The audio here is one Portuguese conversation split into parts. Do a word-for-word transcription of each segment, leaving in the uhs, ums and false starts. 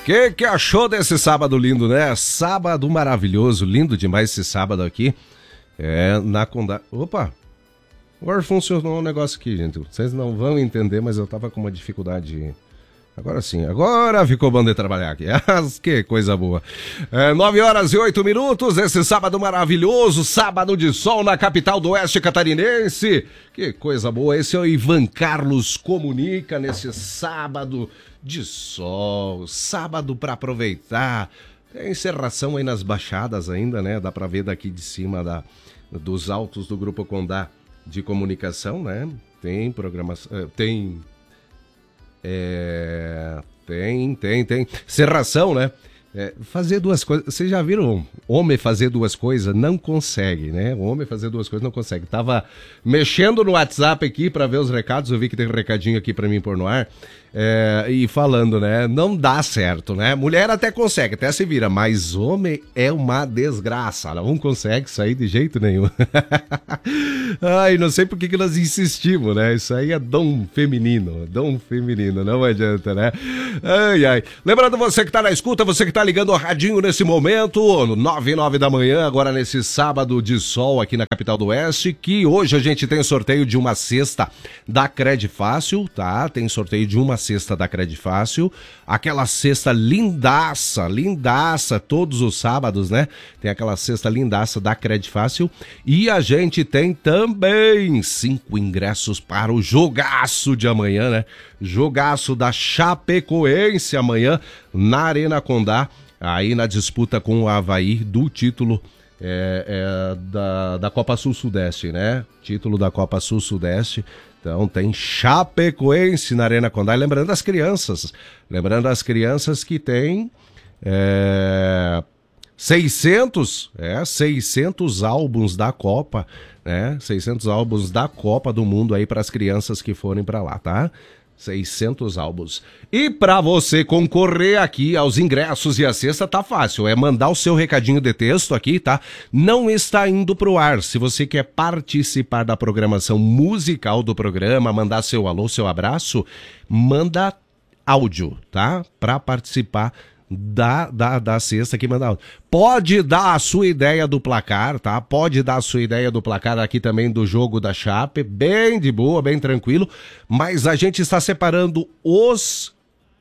Que que achou desse sábado lindo, né? Sábado maravilhoso, lindo demais esse sábado aqui. É, na Condá... Opa! Agora funcionou um negócio aqui, gente. Vocês não vão entender, mas eu tava com uma dificuldade... Agora sim, agora ficou bom de trabalhar aqui. Que coisa boa. É, nove horas e oito minutos, esse sábado maravilhoso, sábado de sol na capital do oeste catarinense. Que coisa boa, esse é o Ivan Carlos Comunica nesse sábado de sol, sábado para aproveitar. Tem encerração aí nas baixadas ainda, né? Dá para ver daqui de cima da, dos altos do Grupo Condá de Comunicação, né? Tem programação, tem... É, tem, tem, tem. Serração, né? É, fazer duas coisas. Vocês já viram homem fazer duas coisas? Não consegue, né? O homem fazer duas coisas não consegue. Tava mexendo no WhatsApp aqui pra ver os recados. Eu vi que tem um recadinho aqui pra mim pôr no ar. É, e falando, né? Não dá certo, né? Mulher até consegue, até se vira. Mas homem é uma desgraça. Não consegue sair de jeito nenhum. Ai, não sei por que que nós insistimos, né? Isso aí é dom feminino. Dom feminino, não adianta, né? Ai, ai. Lembrando você que tá na escuta, você que tá ligando o radinho nesse momento, no nove e nove da manhã, agora nesse sábado de sol aqui na capital do oeste, que hoje a gente tem sorteio de uma cesta da Cred Fácil, tá? Tem sorteio de uma cesta da Cred Fácil, aquela cesta lindaça, lindaça, todos os sábados, né? Tem aquela cesta lindaça da Cred Fácil e a gente tem também cinco ingressos para o jogaço de amanhã, né? Jogaço da Chapecoense amanhã na Arena Condá, aí na disputa com o Avaí do título é, é, da, da Copa Sul-Sudeste, né? Título da Copa Sul-Sudeste. Então tem Chapecoense na Arena Condá. E lembrando as crianças, lembrando as crianças que tem é, seiscentos, é, seiscentos álbuns da Copa, né? seiscentos álbuns da Copa do Mundo aí para as crianças que forem para lá, tá? seiscentos álbuns. E para você concorrer aqui aos ingressos e a cesta tá fácil, é mandar o seu recadinho de texto aqui, tá? Não está indo pro ar. Se você quer participar da programação musical do programa, mandar seu alô, seu abraço, manda áudio, tá? Para participar da, da, da cesta aqui, manda áudio. Pode dar a sua ideia do placar, tá? Pode dar a sua ideia do placar aqui também do jogo da Chape, bem de boa, bem tranquilo, mas a gente está separando os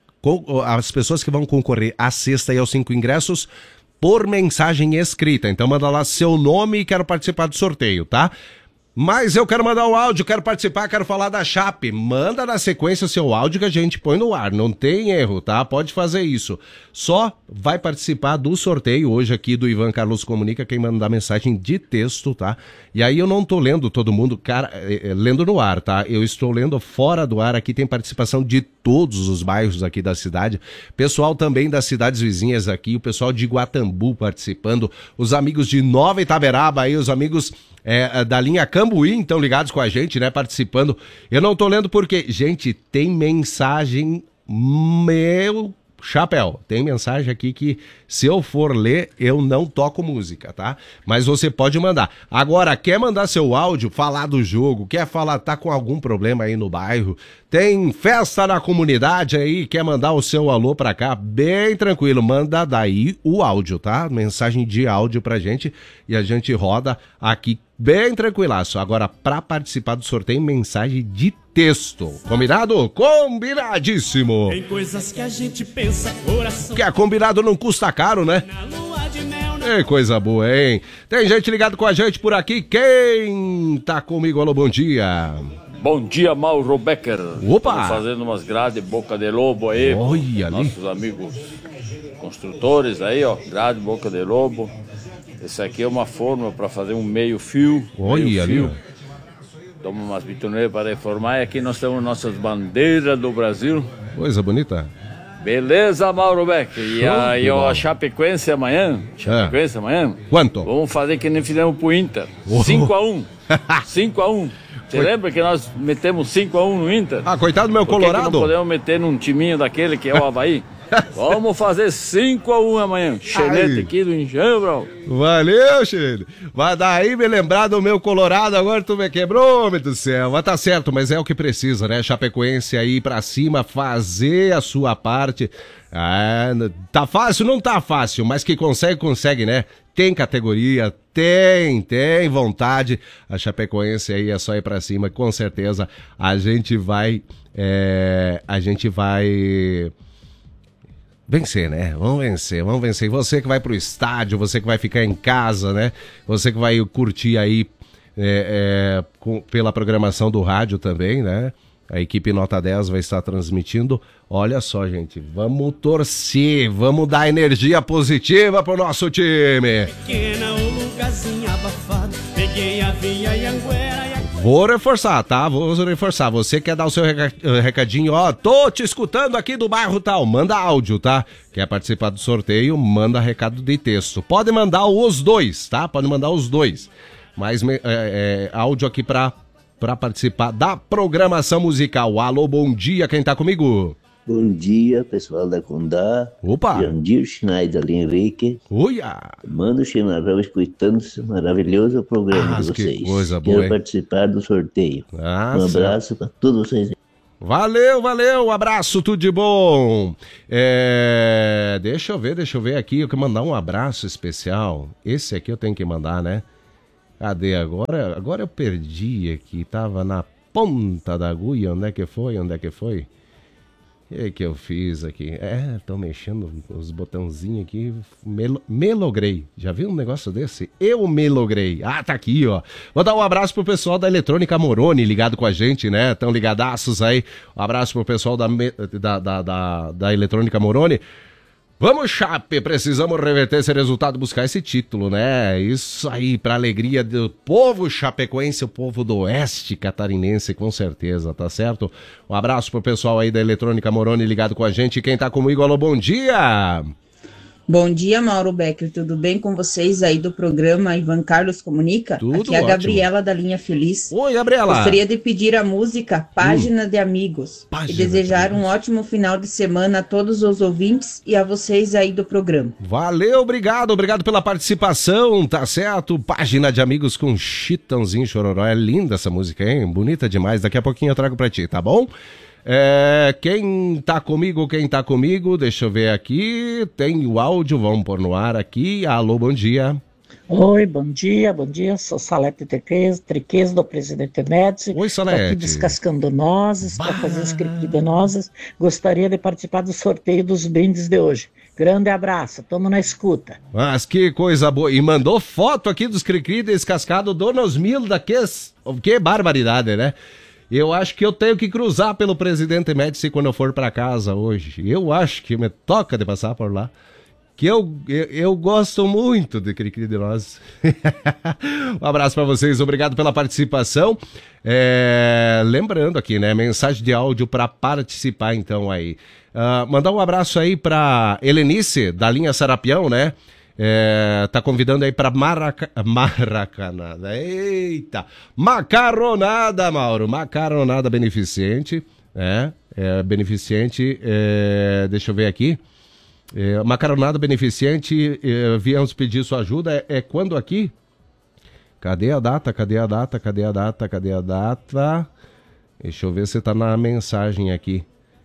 as pessoas que vão concorrer à cesta e aos cinco ingressos por mensagem escrita. Então manda lá seu nome e quero participar do sorteio, tá? Mas eu quero mandar o áudio, quero participar, quero falar da Chape. Manda na sequência o seu áudio que a gente põe no ar, não tem erro, tá? Pode fazer isso. Só vai participar do sorteio hoje aqui do Ivan Carlos Comunica quem mandar mensagem de texto, tá? E aí eu não tô lendo todo mundo, cara, é, é, lendo no ar, tá? Eu estou lendo fora do ar, aqui tem participação de todos os bairros aqui da cidade. Pessoal também das cidades vizinhas aqui, o pessoal de Guatambu participando, os amigos de Nova Itaberaba aí, os amigos... É, da linha Cambuí, então ligados com a gente, né, participando. Eu não tô lendo porque, gente, tem mensagem, meu chapéu, tem mensagem aqui que se eu for ler, eu não toco música, tá? Mas você pode mandar. Agora, quer mandar seu áudio, falar do jogo, quer falar, tá com algum problema aí no bairro, tem festa na comunidade aí, quer mandar o seu alô pra cá, bem tranquilo, manda daí o áudio, tá? Mensagem de áudio pra gente e a gente roda aqui bem tranquilaço. Agora, pra participar do sorteio, mensagem de texto. Combinado? Combinadíssimo! Tem coisas que a gente pensa, coração... Que é combinado não custa caro, né? É coisa boa, hein? Tem gente ligado com a gente por aqui. Quem tá comigo? Alô, bom dia. Bom dia, Mauro Becker. Opa! Estamos fazendo umas grades Boca de Lobo aí. Olha ali. Nossos amigos construtores aí, ó. Grade Boca de Lobo. Esse aqui é uma forma para fazer um meio fio. Olha meio ali. fio. Toma umas bitoneiras para reformar. E aqui nós temos nossas bandeiras do Brasil. Coisa bonita. Beleza, Mauro Becker. E aí, ó, a Chapecoense amanhã. Chapecoense é. amanhã. Quanto? Vamos fazer que nem fizemos pro Inter. cinco a um. cinco a um. Você Coi... lembra que nós metemos cinco a um no Inter? Ah, coitado do meu Por que Colorado. que não podemos meter num timinho daquele que é o Avaí? Vamos fazer cinco a um amanhã. Xenete aqui do Engenho, bro. Valeu, Xenete. Vai daí me lembrar do meu Colorado, agora tu me quebrou, meu do céu. Mas tá certo, mas é o que precisa, né? Chapecoense aí pra cima, fazer a sua parte. Ah, tá fácil? Não tá fácil, mas que consegue, consegue, né? Tem categoria, tem, tem vontade. A Chapecoense aí é só ir pra cima, com certeza a gente vai, é, a gente vai vencer, né? Vamos vencer, vamos vencer. E você que vai pro estádio, você que vai ficar em casa, né? Você que vai curtir aí é, é, com, pela programação do rádio também, né? A equipe Nota dez vai estar transmitindo. Olha só, gente, vamos torcer, vamos dar energia positiva pro nosso time. Vou reforçar, tá? Vou reforçar. Você quer dar o seu recadinho, ó, tô te escutando aqui do bairro tal, manda áudio, tá? Quer participar do sorteio, manda recado de texto. Pode mandar os dois, tá? Pode mandar os dois. Mas é, é, áudio aqui pra... para participar da programação musical. Alô, bom dia, quem tá comigo? Bom dia, pessoal da Condá. Opa! Jandir Schneider Henrique. Uia! Mando o chimarrão escutando esse maravilhoso programa ah, de vocês. Que coisa boa, Quero hein? participar do sorteio. Ah, um abraço para todos vocês. Valeu, valeu, um abraço, tudo de bom. É... Deixa eu ver, deixa eu ver aqui, eu quero mandar um abraço especial. Esse aqui eu tenho que mandar, né? Cadê agora? Agora eu perdi aqui, tava na ponta da agulha, onde é que foi, onde é que foi? E aí que eu fiz aqui? É, tô mexendo os botãozinhos aqui, me, me logrei. Já viu um negócio desse? Eu me logrei. Ah, tá aqui, ó. Vou dar um abraço pro pessoal da Eletrônica Moroni, ligado com a gente, né? Tão ligadaços aí. Um abraço pro pessoal da, da, da, da, da Eletrônica Moroni. Vamos, Chape, precisamos reverter esse resultado, buscar esse título, né? Isso aí, pra alegria do povo chapecoense, o povo do oeste catarinense, com certeza, tá certo? Um abraço pro pessoal aí da Eletrônica Moroni ligado com a gente. Quem tá comigo, alô, bom dia! Bom dia, Mauro Becker, tudo bem com vocês aí do programa Ivan Carlos Comunica? Tudo Aqui é a ótimo. Gabriela da Linha Feliz. Oi, Gabriela! Gostaria de pedir a música Página hum. de Amigos Página e desejar de um ótimo final de semana a todos os ouvintes e a vocês aí do programa. Valeu, obrigado, obrigado pela participação, tá certo? Página de Amigos com Chitãozinho Chororó, é linda essa música, hein? Bonita demais, daqui a pouquinho eu trago pra ti, tá bom? É, quem tá comigo, quem tá comigo, deixa eu ver aqui, tem o áudio, vamos pôr no ar aqui, alô, bom dia. Oi, bom dia, bom dia, sou Salete Triquez, Triquez do Presidente Médici. Oi, Salete. Aqui descascando nozes, para fazer os crepes de nozes, gostaria de participar do sorteio dos brindes de hoje. Grande abraço, tamo na escuta. Mas que coisa boa, e mandou foto aqui dos cri-cri descascado do Nosmilda, que, que barbaridade, né? Eu acho que eu tenho que cruzar pelo Presidente Médici quando eu for para casa hoje. Eu acho que me toca de passar por lá. Que eu, eu, eu gosto muito de cri-cri de nós. Um abraço para vocês, obrigado pela participação. É, lembrando aqui, né, mensagem de áudio para participar então aí. Uh, mandar um abraço aí para Helenice, da linha Sarapião, né? É, tá convidando aí pra maraca... maracanada, eita, macarronada, Mauro, macarronada beneficente, é, é beneficente, é, deixa eu ver aqui, é, macarronada beneficente, é, viemos pedir sua ajuda, é, é quando aqui? Cadê a data, cadê a data, cadê a data, cadê a data, deixa eu ver se tá na mensagem aqui.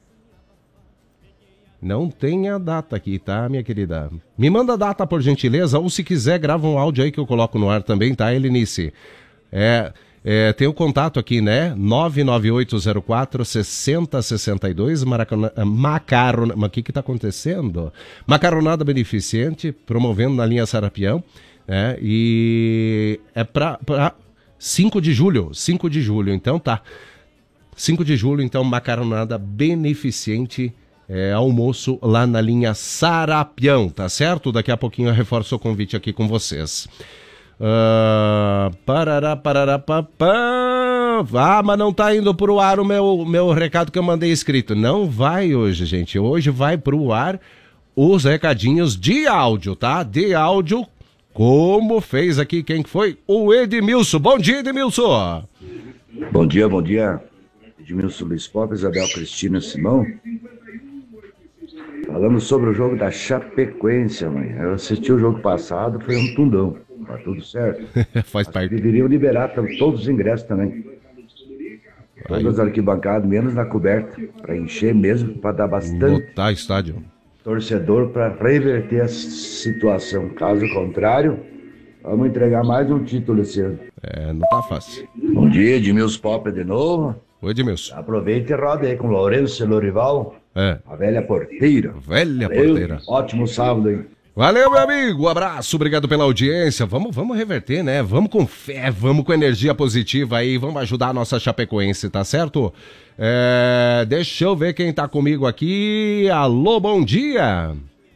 Não tem a data aqui, tá, minha querida? Me manda a data, por gentileza, ou se quiser, grava um áudio aí que eu coloco no ar também, tá, Helenice? É, é, tem o contato aqui, né? nove nove oito zero quatro seis zero seis dois, macarronada... Mas o que que tá acontecendo? Macarronada beneficente, promovendo na linha Sarapião, né? E é pra, pra cinco de julho, cinco de julho, então tá. cinco de julho, então, macarronada beneficente. É, almoço lá na linha Sarapião, tá certo? Daqui a pouquinho eu reforço o convite aqui com vocês. Uh, parará, parará, papá. Ah, mas não tá indo pro ar o meu, meu recado que eu mandei escrito. Não vai hoje, gente. Hoje vai pro ar os recadinhos de áudio, tá? De áudio, como fez aqui quem foi? O Edmilson. Bom dia, Edmilson. Bom dia, bom dia. Edmilson Luiz Pop, Isabel Cristina Simão. Falando sobre o jogo da Chapecoense, mãe. Eu assisti o jogo passado, foi um tundão. Tá tudo certo. Faz parte. Deveriam liberar todos os ingressos também. Todas as arquibancadas, menos na coberta. Pra encher mesmo, pra dar bastante... Botar estádio. Torcedor pra reverter a situação. Caso contrário, vamos entregar mais um título esse ano. É, não tá fácil. Bom dia, Edmilson Pop de novo. Oi, Edmilson. Aproveita e roda aí com o Lourenço Lorival. É. A velha porteira. Velha Valeu. porteira. Ótimo sábado, hein? Valeu, meu amigo. Um abraço, obrigado pela audiência. Vamos, vamos reverter, né? Vamos com fé, vamos com energia positiva aí. Vamos ajudar a nossa Chapecoense, tá certo? É, deixa eu ver quem tá comigo aqui. Alô, bom dia.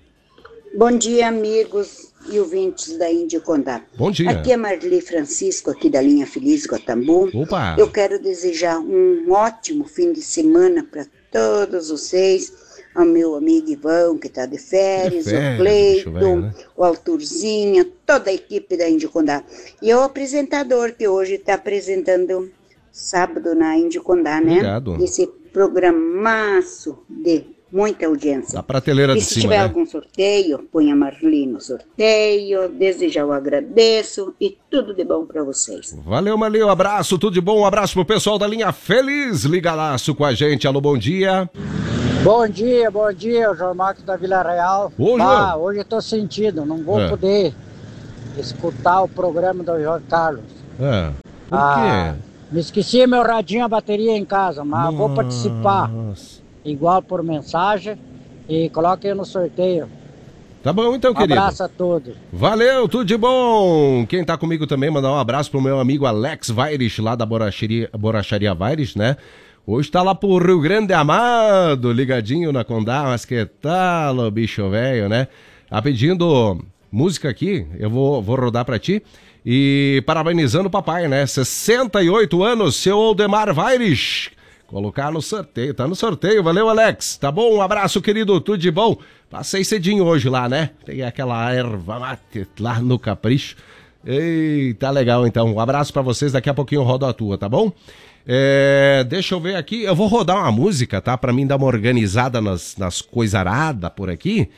Bom dia, amigos e ouvintes da Índio Condá. Bom dia. Aqui é Marli Francisco, aqui da linha Feliz Guatambu. Opa. Eu quero desejar um ótimo fim de semana para todos vocês. Ao meu amigo Ivão, que está de férias, de férias, o Cleiton, velho, né? o Alturzinha, toda a equipe da Índio Condá. E o apresentador, que hoje está apresentando sábado na Índio Condá, né? Obrigado. Esse programaço de muita audiência. Da prateleira e de se cima, tiver né? algum sorteio, põe a Marli no sorteio. Desde já eu agradeço e tudo de bom para vocês. Valeu, Marli, um abraço, tudo de bom. Um abraço pro pessoal da linha Feliz. Ligadaço com a gente. Alô, bom dia. Bom dia, bom dia, o João Marcos da Vila Real. Ô, ah, João. hoje eu tô sentindo, não vou É. poder escutar o programa do João Carlos. É. Por Ah, me esqueci meu radinho, a bateria em casa, mas quê? vou participar. Nossa. Igual por mensagem e coloque aí no sorteio. Tá bom então, Um querido. abraço a todos. Valeu, tudo de bom. Quem tá comigo também, mandar um abraço pro meu amigo Alex Vaires, lá da Boracharia, Boracharia Vaires, né? Hoje tá lá pro Rio Grande Amado, ligadinho na Condá, mas que tal, ô bicho velho, né? Tá pedindo música aqui, eu vou, vou rodar pra ti. E parabenizando o papai, né? sessenta e oito anos, seu Oldemar Vaires. Colocar no sorteio, tá no sorteio, valeu, Alex. Tá bom, um abraço, querido, tudo de bom. Passei cedinho hoje lá, né? Tem aquela erva mate lá no Capricho. Eita, legal então. Um abraço pra vocês, daqui a pouquinho eu rodo a tua, tá bom? É, deixa eu ver aqui, eu vou rodar uma música, tá? Pra mim dar uma organizada nas, nas coisaradas por aqui.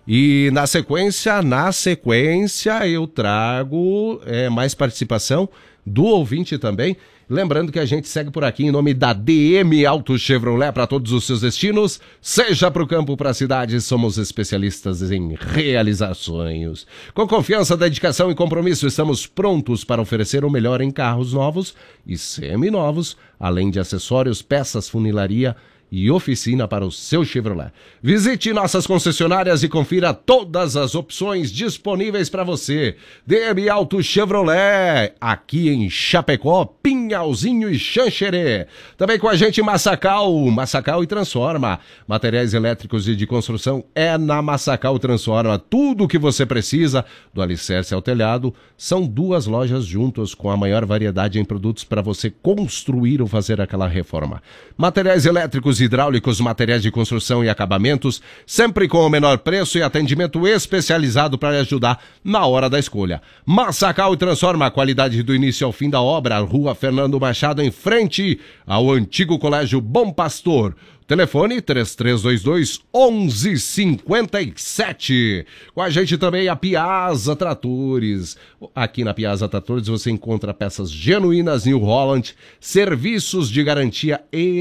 E na sequência, na sequência eu trago é, mais participação do ouvinte também. Lembrando que a gente segue por aqui em nome da D M Auto Chevrolet para todos os seus destinos. Seja para o campo, para a cidade, somos especialistas em realizar sonhos. Com confiança, dedicação e compromisso, estamos prontos para oferecer o melhor em carros novos e seminovos, além de acessórios, peças, funilaria e oficina para o seu Chevrolet. Visite nossas concessionárias e confira todas as opções disponíveis para você. D M Auto Chevrolet, aqui em Chapecó, Pinhalzinho e Xanxerê. Também com a gente Massacal, Massacal e Transforma. Materiais elétricos e de construção é na Massacal Transforma. Tudo o que você precisa, do alicerce ao telhado, são duas lojas juntas com a maior variedade em produtos para você construir ou fazer aquela reforma. Materiais elétricos, hidráulicos, materiais de construção e acabamentos, sempre com o menor preço e atendimento especializado para lhe ajudar na hora da escolha. Massacal e Transforma, a qualidade do início ao fim da obra, Rua Fernando Machado, em frente ao antigo Colégio Bom Pastor. Telefone três três dois dois, onze cinquenta e sete. Com a gente também a Piazza Tratores. Aqui na Piazza Tratores você encontra peças genuínas New Holland, serviços de garantia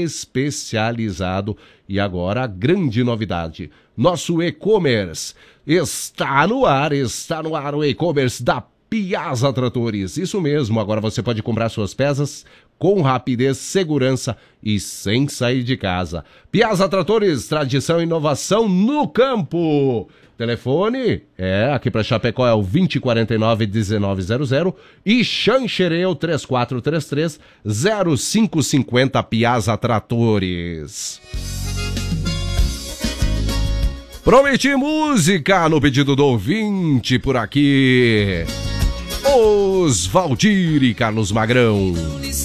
especializado e agora a grande novidade, nosso e-commerce está no ar, está no ar o e-commerce da Piazza Tratores. Isso mesmo, agora você pode comprar suas peças com rapidez, segurança e sem sair de casa. Piazza Tratores, tradição e inovação no campo. Telefone é aqui para Chapecó é o vinte e quarenta e nove, dezenove zero zero e Xanxerê o três quatro três três, zero cinco cinco zero. Piazza Tratores. Prometi música no pedido do ouvinte por aqui. Os Valdir e Carlos Magrão.